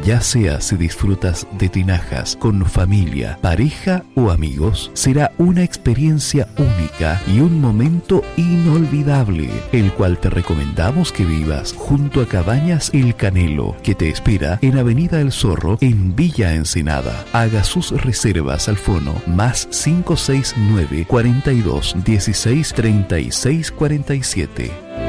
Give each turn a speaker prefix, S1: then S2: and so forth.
S1: Ya sea si disfrutas de tinajas con familia, pareja o amigos, será una experiencia única y un momento inolvidable, el cual te recomendamos que vivas junto a Cabañas El Canelo, que te espera en Avenida El Zorro, en Villa Ensenada. Haga sus reservas al fono más 569 42 16 36 47.